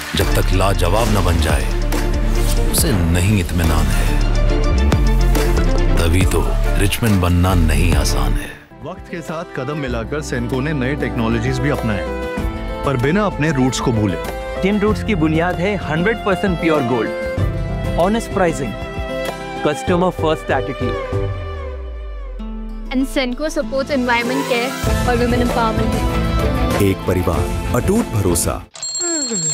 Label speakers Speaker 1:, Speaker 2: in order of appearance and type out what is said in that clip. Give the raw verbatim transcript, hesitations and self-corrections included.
Speaker 1: जब तक लाजवाब न बन जाए उसे नहीं इत्मीनान है। तभी तो रिचमैन बनना नहीं आसान है।
Speaker 2: वक्त के साथ कदम मिलाकर सेनको ने नए टेक्नोलॉजीज भी अपनाए, पर बिना अपने रूट्स को भूले।
Speaker 3: टिन रूट्स की बुनियाद है hundred percent pure gold, honest pricing, customer first attitude.
Speaker 4: And Senco supports environment care और women empowerment.
Speaker 5: एक परिवार, अटूट भरोसा।